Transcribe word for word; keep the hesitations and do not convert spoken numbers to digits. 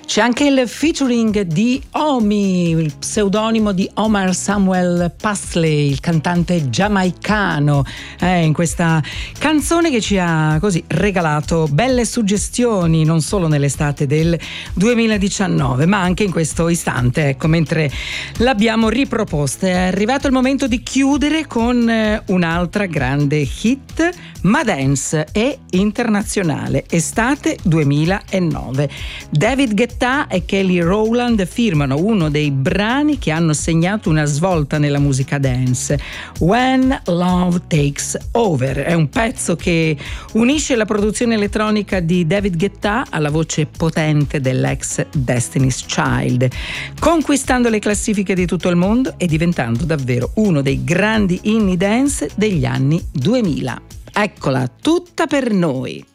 C'è anche il featuring di Omi, il pseudonimo di Omar Samuel Pasley, il cantante giamaicano, eh, in questa canzone che ci ha così regalato belle suggestioni non solo nell'estate del duemiladiciannove ma anche in questo istante, ecco, mentre l'abbiamo riproposta. È arrivato il momento di chiudere con un'altra grande hit, ma dance e internazionale, estate duemilanove. David Guetta e Kelly Rowland firmano uno dei brani che hanno segnato una svolta nella musica dance, When Love Takes Over. È un pezzo che unisce la produzione elettronica di David Guetta alla voce potente dell'ex Destiny's Child, conquistando le classifiche di tutto il mondo e diventando davvero uno dei grandi inni dance degli anni duemila. Eccola tutta per noi.